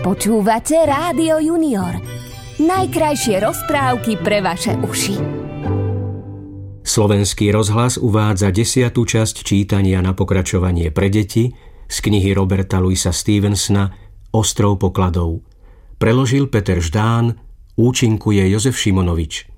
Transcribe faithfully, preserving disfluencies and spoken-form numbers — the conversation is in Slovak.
Počúvate Rádio Junior. Najkrajšie rozprávky pre vaše uši. Slovenský rozhlas uvádza desiatú časť čítania na pokračovanie pre deti z knihy Roberta Louisa Stevensona Ostrov pokladov. Preložil Peter Ždán, účinkuje Jozef Šimonovič.